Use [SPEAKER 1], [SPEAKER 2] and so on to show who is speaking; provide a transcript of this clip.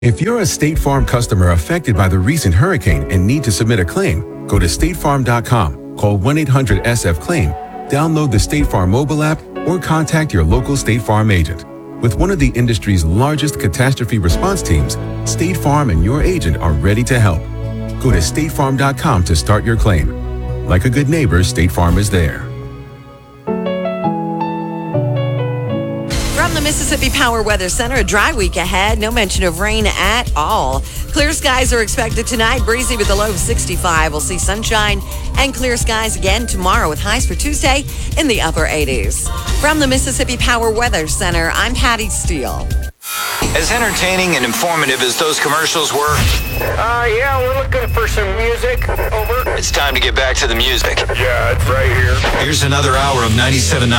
[SPEAKER 1] If you're a State Farm customer affected by the recent hurricane and need to submit a claim, go to statefarm.com, call 1-800-SF-CLAIM, download the State Farm mobile app, or contact your local State Farm agent. With one of the industry's largest catastrophe response teams, State Farm and your agent are ready to help. Go to statefarm.com to start your claim. Like a good neighbor, State Farm is there.
[SPEAKER 2] From the Mississippi Power Weather Center, a dry week ahead. No mention of rain at all. Clear skies are expected tonight. Breezy with a low of 65. We'll see sunshine and clear skies again tomorrow with highs for Tuesday in the upper 80s. From the Mississippi Power Weather Center, I'm Patty Steele.
[SPEAKER 3] As entertaining and informative as those commercials were,
[SPEAKER 4] Yeah, we're looking for some music. Over.
[SPEAKER 3] it's time to get back to the music.
[SPEAKER 4] Yeah, it's right here.
[SPEAKER 3] Here's another hour of 97.9